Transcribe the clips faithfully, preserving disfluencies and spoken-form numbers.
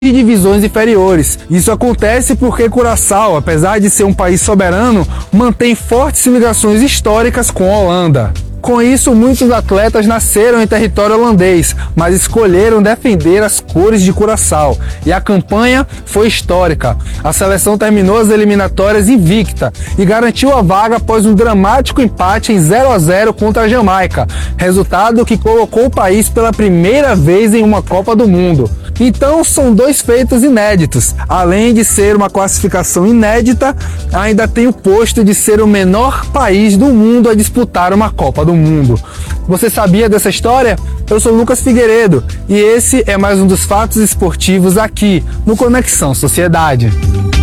de divisões inferiores. Isso acontece porque Curaçao, apesar de ser um país soberano, mantém fortes ligações históricas com a Holanda. Com isso, muitos atletas nasceram em território holandês, mas escolheram defender as cores de Curaçao. E a campanha foi histórica. A seleção terminou as eliminatórias invicta e garantiu a vaga após um dramático empate em zero a zero contra a Jamaica, resultado que colocou o país pela primeira vez em uma Copa do Mundo. Então, são dois feitos inéditos. Além de ser uma classificação inédita, ainda tem o posto de ser o menor país do mundo a disputar uma Copa do Mundo. Você sabia dessa história? Eu sou Lucas Figueiredo e esse é mais um dos fatos esportivos aqui no Conexão Sociedade.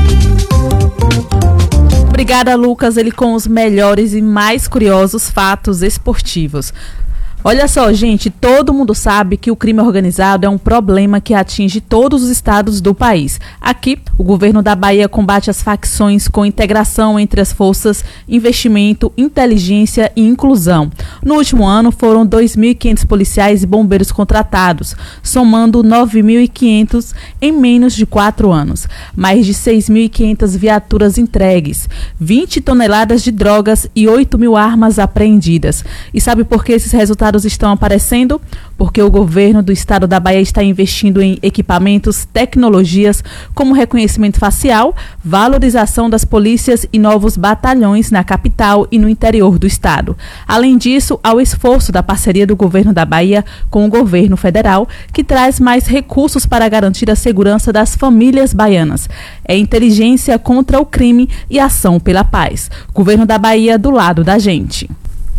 Obrigada, Lucas, ele com os melhores e mais curiosos fatos esportivos. Olha só, gente, todo mundo sabe que o crime organizado é um problema que atinge todos os estados do país. Aqui, o governo da Bahia combate as facções com integração entre as forças, investimento, inteligência e inclusão. No último ano, foram dois mil e quinhentos policiais e bombeiros contratados, somando nove mil e quinhentos em menos de quatro anos. Mais de seis mil e quinhentas viaturas entregues, vinte toneladas de drogas e oito mil armas apreendidas. E sabe por que esses resultados estão aparecendo? Porque o governo do estado da Bahia está investindo em equipamentos, tecnologias como reconhecimento facial, valorização das polícias e novos batalhões na capital e no interior do estado. Além disso, há o esforço da parceria do governo da Bahia com o governo federal, que traz mais recursos para garantir a segurança das famílias baianas. É inteligência contra o crime e ação pela paz. Governo da Bahia do lado da gente.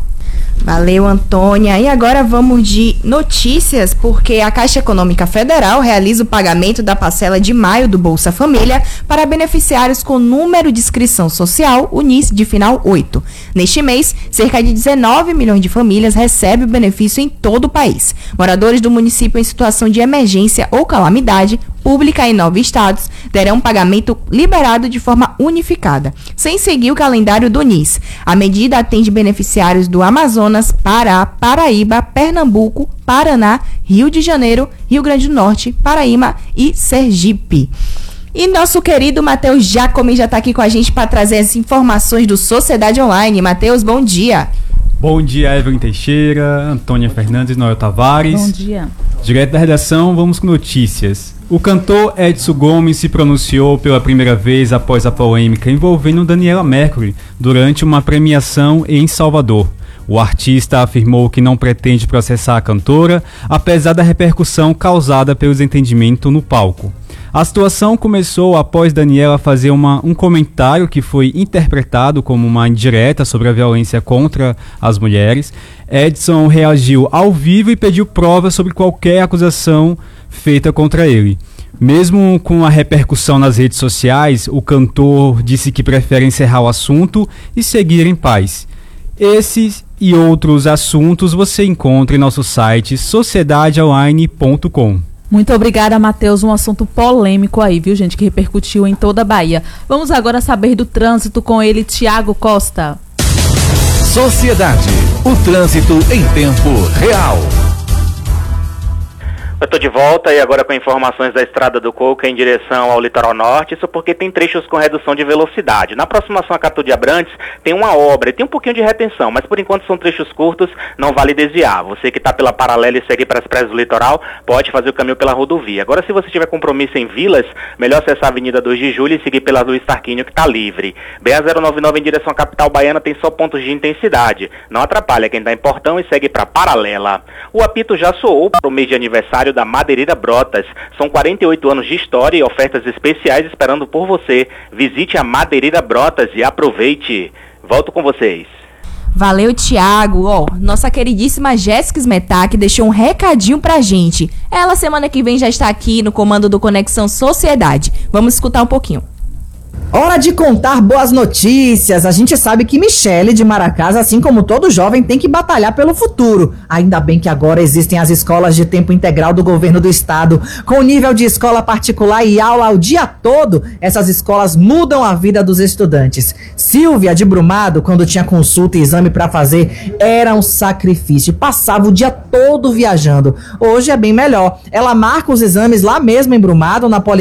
Valeu, Antônia. E agora vamos de notícias, porque a Caixa Econômica Federal realiza o pagamento da parcela de maio do Bolsa Família para beneficiários com número de inscrição social, o N I S, de final oito. Neste mês, cerca de dezenove milhões de famílias recebem o benefício em todo o país. Moradores do município em situação de emergência ou calamidade pública em nove estados terão um pagamento liberado de forma unificada, sem seguir o calendário do N I S. A medida atende beneficiários do Amazonas, Pará, Paraíba, Pernambuco, Paraná, Rio de Janeiro, Rio Grande do Norte, Paraíba e Sergipe. E nosso querido Matheus Giacomi já está aqui com a gente para trazer as informações do Sociedade Online. Matheus, bom dia. Bom dia, Evelyn Teixeira, Antônia Fernandes, Noel Tavares. Bom dia. Direto da redação, vamos com notícias. O cantor Edson Gomes se pronunciou pela primeira vez após a polêmica envolvendo Daniela Mercury durante uma premiação em Salvador. O artista afirmou que não pretende processar a cantora, apesar da repercussão causada pelo desentendimento no palco. A situação começou após Daniela fazer uma, um comentário que foi interpretado como uma indireta sobre a violência contra as mulheres. Edson reagiu ao vivo e pediu provas sobre qualquer acusação feita contra ele. Mesmo com a repercussão nas redes sociais, o cantor disse que prefere encerrar o assunto e seguir em paz. Esses e outros assuntos você encontra em nosso site sociedade online ponto com. Muito obrigada, Matheus. Um assunto polêmico aí, viu, gente, que repercutiu em toda a Bahia. Vamos agora saber do trânsito com ele, Tiago Costa. Sociedade, o trânsito em tempo real. Eu estou de volta e agora com informações da Estrada do Coco em direção ao litoral norte, isso porque tem trechos com redução de velocidade. Na aproximação a Catu de Abrantes tem uma obra e tem um pouquinho de retenção, mas por enquanto são trechos curtos, não vale desviar. Você que está pela paralela e segue para as praias do litoral, pode fazer o caminho pela rodovia. Agora, se você tiver compromisso em Vilas, melhor acessar a Avenida dois de Julho e seguir pela Luiz Tarquínio, que está livre. B A zero nove nove em direção à capital baiana tem só pontos de intensidade. Não atrapalha quem está em Portão e segue para paralela. O apito já soou para o mês de aniversário da Madeireira Brotas. São quarenta e oito anos de história e ofertas especiais esperando por você. Visite a Madeireira Brotas e aproveite. Volto com vocês. Valeu, Thiago. Ó, nossa queridíssima Jéssica Smetak deixou um recadinho pra gente. Ela, semana que vem, já está aqui no comando do Conexão Sociedade. Vamos escutar um pouquinho. Hora de contar boas notícias. A gente sabe que Michele de Maracás, assim como todo jovem, tem que batalhar pelo futuro. Ainda bem que agora existem as escolas de tempo integral do governo do estado. Com nível de escola particular e aula o dia todo, essas escolas mudam a vida dos estudantes. Silvia de Brumado, quando tinha consulta e exame para fazer, era um sacrifício. Passava o dia todo viajando. Hoje é bem melhor. Ela marca os exames lá mesmo em Brumado, na Poli